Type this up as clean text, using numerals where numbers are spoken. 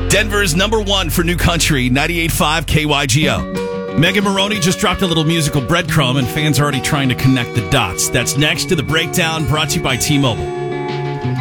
Denver's number one for new country, 98.5 KYGO. Megan Maroney just dropped a little musical breadcrumb, and fans are already trying to connect the dots. That's next to The Breakdown, brought to you by T-Mobile.